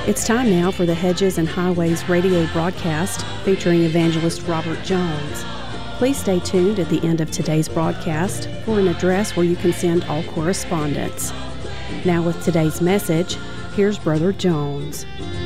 It's time now for the Hedges and Highways radio broadcast featuring evangelist Robert Jones. Please stay tuned at the end of today's broadcast for an address where you can send all correspondence. Now with today's message, here's Brother Jones.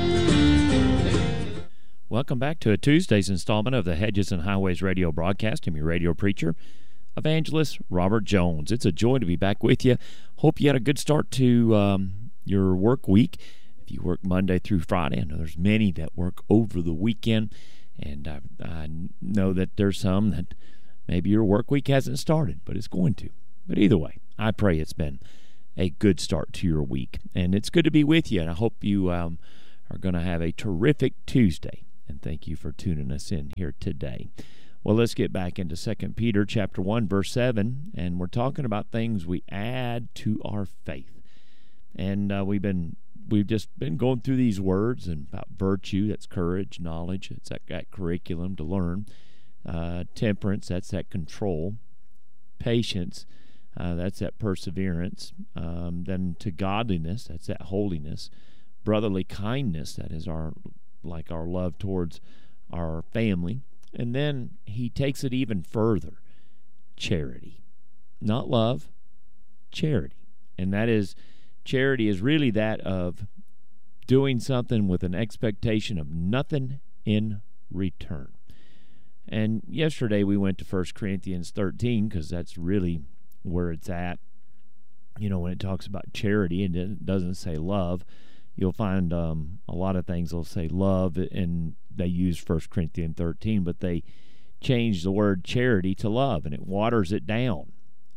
Welcome back to a Tuesday's installment of the Hedges and Highways radio broadcast. I'm your radio preacher, evangelist Robert Jones. It's a joy to be back with you. Hope you had a good start to your work week. If you work Monday through Friday, I know there's many that work over the weekend, and I know that there's some that maybe your work week hasn't started, but it's going to. But either way, I pray it's been a good start to your week, and it's good to be with you, and I hope you are going to have a terrific Tuesday, and thank you for tuning us in here today. Well, let's get back into 2 Peter chapter 1, verse 7, and we're talking about things we add to our faith. And we've just been going through these words and about virtue, that's courage, knowledge, it's that curriculum to learn, temperance, that's that control, patience, that's that perseverance, then to godliness, that's that holiness, brotherly kindness, that is our love towards our family, and then he takes it even further, charity, not love, charity, and that is charity is really that of doing something with an expectation of nothing in return. And yesterday we went to 1 Corinthians 13 because that's really where it's at. You know, when it talks about charity and it doesn't say love, you'll find a lot of things will say love and they use 1 Corinthians 13, but they change the word charity to love and it waters it down.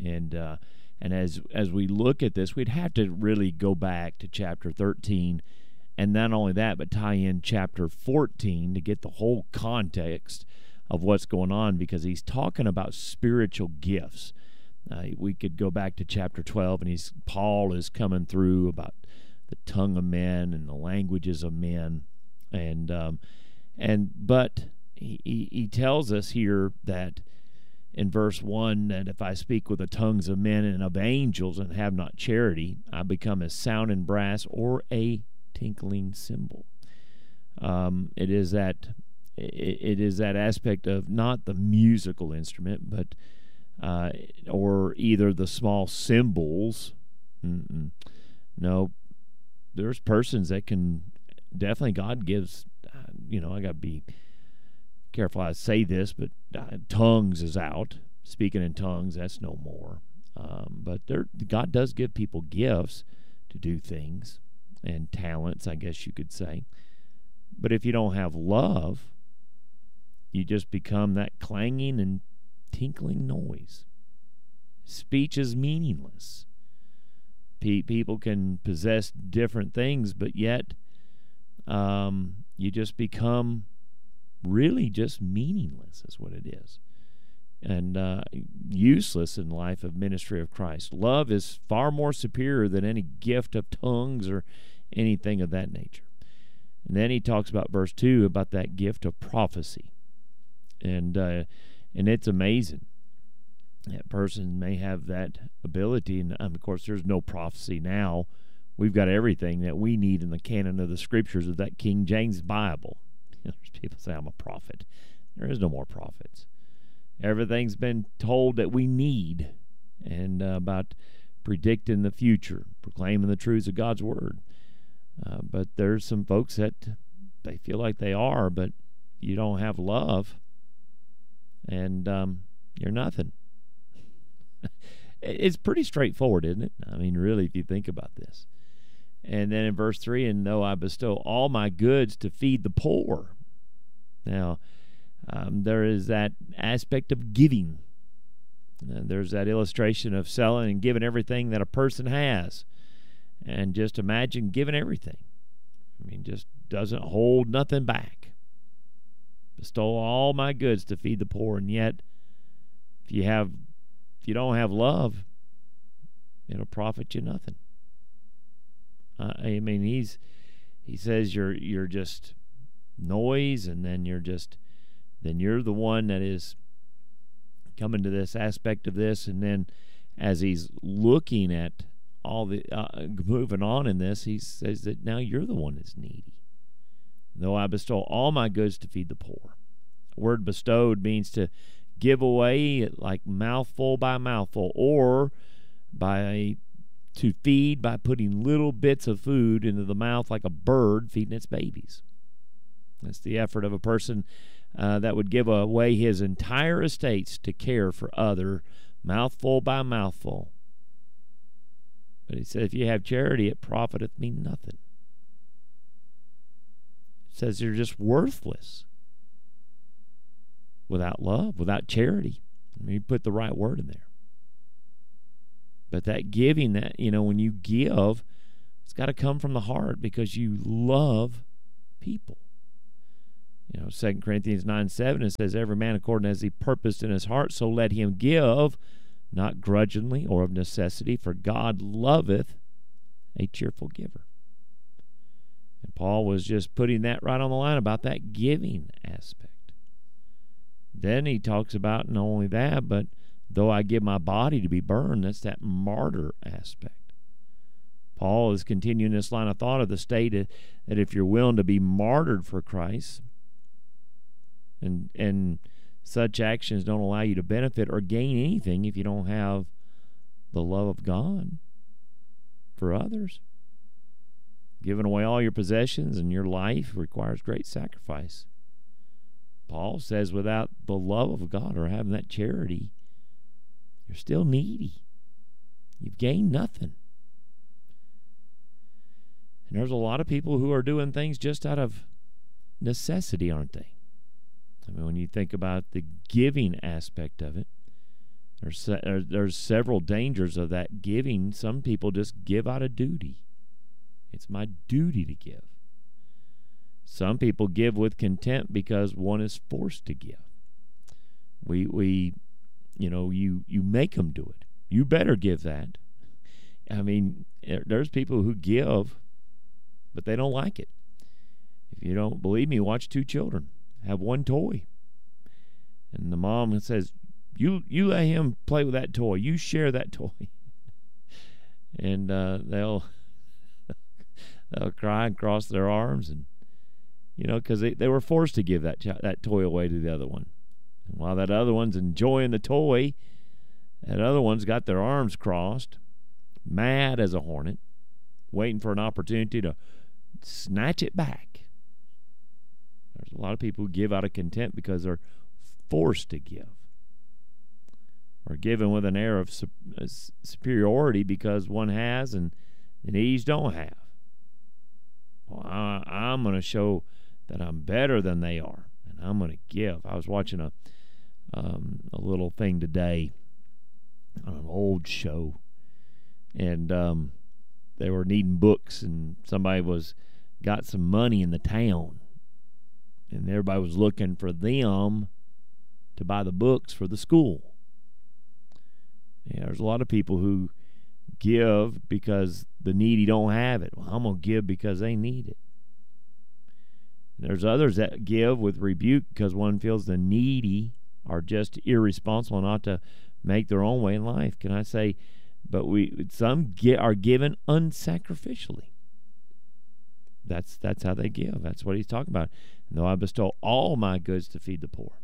And as we look at this, we'd have to really go back to chapter 13, and not only that, but tie in chapter 14 to get the whole context of what's going on, because he's talking about spiritual gifts. We could go back to chapter 12, and Paul is coming through about the tongue of men and the languages of men, but he tells us here that in verse 1, that if I speak with the tongues of men and of angels and have not charity, I become as sounding brass or a tinkling cymbal. It is that aspect of not the musical instrument, but or either the small cymbals. No, there's persons that can definitely, God gives. I got to be careful I say this, but tongues is out. Speaking in tongues, that's no more. But God does give people gifts to do things and talents, I guess you could say. But if you don't have love, you just become that clanging and tinkling noise. Speech is meaningless. People can possess different things, but yet you just become really just meaningless is what it is, and useless in life of ministry of Christ. Love is far more superior than any gift of tongues or anything of that nature. And then he talks about verse 2 about that gift of prophecy, and it's amazing that person may have that ability, and of course there's no prophecy now. We've got everything that we need in the canon of the scriptures of that King James Bible. There's people say I'm a prophet. There is no more prophets. Everything's been told that we need, and about predicting the future, proclaiming the truths of God's word. But there's some folks that they feel like they are, but you don't have love, and you're nothing. It's pretty straightforward, isn't it? I mean, really, if you think about this. And then in verse 3, and though I bestow all my goods to feed the poor. Now, there is that aspect of giving. There's that illustration of selling and giving everything that a person has. And just imagine giving everything. I mean, just doesn't hold nothing back. Bestow all my goods to feed the poor, and yet, if you don't have love, it'll profit you nothing. I mean, he says you're just noise, and then you're the one that is coming to this aspect of this, and then as he's looking at all the moving on in this, he says that now you're the one that's needy. Though I bestow all my goods to feed the poor. The word bestowed means to give away like mouthful by mouthful, or to feed by putting little bits of food into the mouth like a bird feeding its babies. That's the effort of a person that would give away his entire estates to care for other, mouthful by mouthful. But he said, if you have charity, it profiteth me nothing. It says you're just worthless without love, without charity. I mean, you put the right word in there. But that giving, that, when you give, it's got to come from the heart because you love people. 2 Corinthians 9:7, it says, every man according as he purposed in his heart, so let him give, not grudgingly or of necessity, for God loveth a cheerful giver. And Paul was just putting that right on the line about that giving aspect. Then he talks about not only that, but though I give my body to be burned, that's that martyr aspect. Paul is continuing this line of thought of the state that if you're willing to be martyred for Christ, and such actions don't allow you to benefit or gain anything if you don't have the love of God for others. Giving away all your possessions and your life requires great sacrifice. Paul says without the love of God or having that charity, you're still needy. You've gained nothing. And there's a lot of people who are doing things just out of necessity, aren't they? I mean, when you think about the giving aspect of it, there's several dangers of that giving. Some people just give out of duty. It's my duty to give. Some people give with contempt because one is forced to give. You make them do it. You better give that. I mean, there's people who give, but they don't like it. If you don't believe me, watch two children have one toy, and the mom says, "You let him play with that toy. You share that toy," and they'll cry and cross their arms, and because they were forced to give that toy away to the other one. And while that other one's enjoying the toy, that other one's got their arms crossed, mad as a hornet, waiting for an opportunity to snatch it back. There's a lot of people who give out of contempt because they're forced to give, or given with an air of superiority because one has and the needs don't have. Well, I'm going to show that I'm better than they are, and I'm going to give. I was watching a little thing today on an old show, and they were needing books, and somebody got some money in the town, and everybody was looking for them to buy the books for the school. Yeah, there's a lot of people who give because the needy don't have it. Well, I'm going to give because they need it. And there's others that give with rebuke because one feels the needy are just irresponsible and ought to make their own way in life. Can I say, but some are given unsacrificially. That's how they give. That's what he's talking about. And though I bestow all my goods to feed the poor.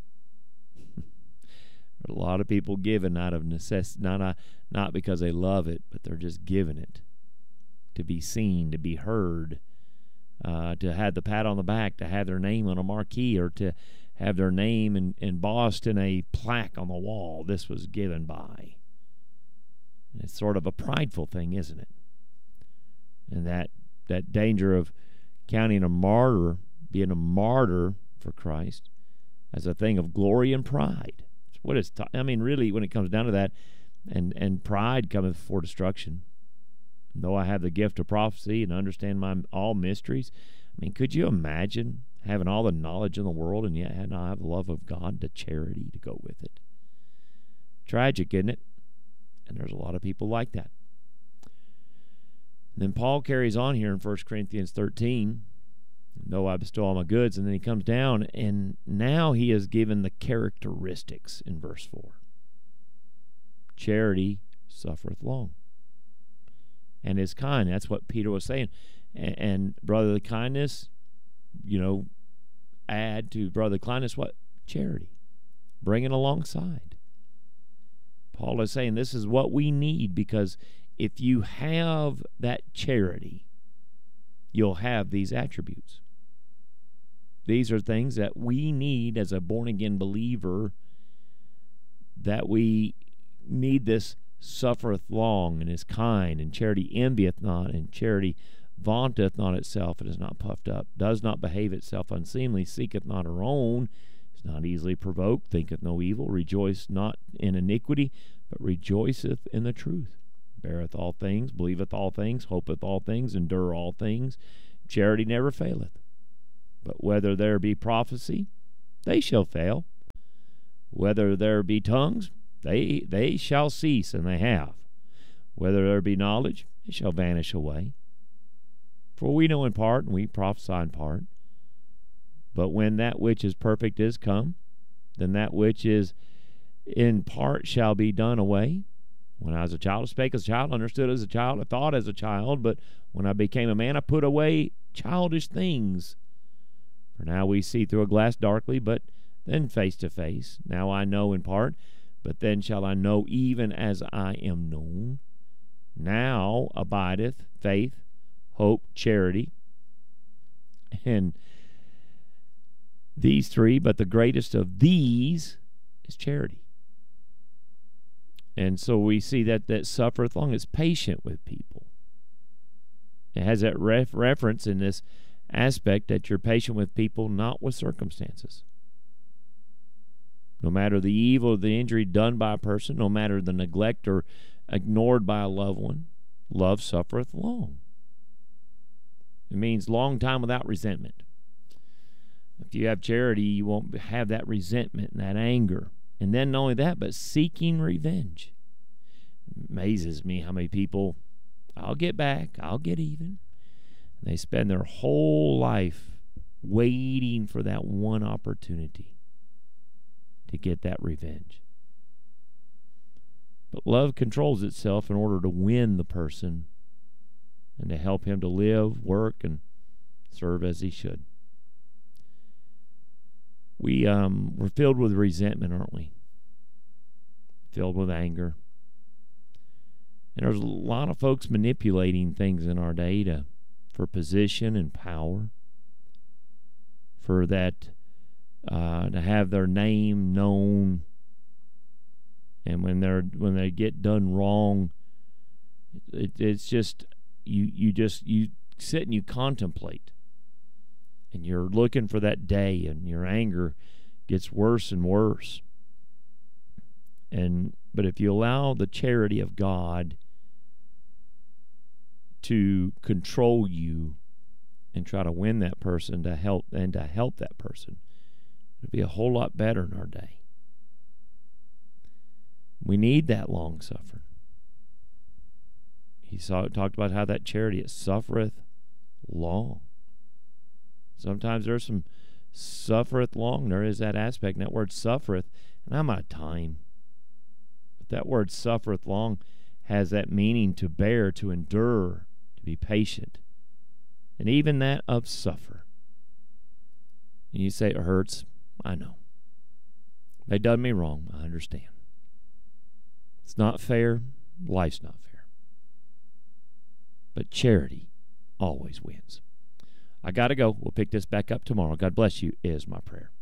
A lot of people giving out of necessity, not because they love it, but they're just giving it to be seen, to be heard, to have the pat on the back, to have their name on a marquee, or to have their name embossed in a plaque on the wall. This was given by. And it's sort of a prideful thing, isn't it? And that danger of counting being a martyr for Christ, as a thing of glory and pride. Really, when it comes down to that, and pride cometh before destruction. Though I have the gift of prophecy and understand all mysteries, could you imagine having all the knowledge in the world and yet not have the love of God, the charity to go with it? Tragic, isn't it? And there's a lot of people like that. And then Paul carries on here in 1 Corinthians 13, though I bestow all my goods, and then he comes down, and now he is given the characteristics in verse 4. Charity suffereth long. and is kind. That's what Peter was saying. And brotherly kindness, add to brotherly kindness what? Charity. Bring it alongside. Paul is saying this is what we need, because if you have that charity, you'll have these attributes. These are things that we need as a born-again believer, that we need. This suffereth long and is kind, and charity envieth not, and charity vaunteth not itself, and is not puffed up, does not behave itself unseemly, seeketh not her own, is not easily provoked, thinketh no evil, rejoiceth not in iniquity, but rejoiceth in the truth, beareth all things, believeth all things, hopeth all things, endureth all things. Charity never faileth. But whether there be prophecy, they shall fail. Whether there be tongues, they shall cease, and they have. Whether there be knowledge, it shall vanish away. For we know in part, and we prophesy in part. But when that which is perfect is come, then that which is in part shall be done away. When I was a child, I spake as a child, understood as a child, I thought as a child, but when I became a man, I put away childish things. For now we see through a glass darkly, but then face to face. Now I know in part, but then shall I know even as I am known. Now abideth faith, hope, charity, and these three, but the greatest of these is charity. And so we see that suffereth long, is patient with people. It has that reference in this aspect that you're patient with people, not with circumstances. No matter the evil or the injury done by a person, no matter the neglect or ignored by a loved one, love suffereth long. It means long time without resentment. If you have charity, you won't have that resentment and that anger. And then not only that, but seeking revenge. It amazes me how many people, I'll get back, I'll get even. And they spend their whole life waiting for that one opportunity to get that revenge. But love controls itself in order to win the person and to help him to live, work, and serve as he should. We're filled with resentment, aren't we? Filled with anger. And there's a lot of folks manipulating things in our day for position and power, for that to have their name known. And when they get done wrong, it's just you sit and you contemplate. And you're looking for that day, and your anger gets worse and worse. But if you allow the charity of God to control you and try to win that person to help that person, it'll be a whole lot better in our day. We need that long suffering. He talked about how that charity, it suffereth long. Sometimes there's some suffereth long. There is that aspect. And that word suffereth, and I'm out of time. But that word suffereth long has that meaning to bear, to endure, to be patient. And even that of suffer. And you say it hurts. I know. They done me wrong. I understand. It's not fair. Life's not fair. But charity always wins. I got to go. We'll pick this back up tomorrow. God bless you is my prayer.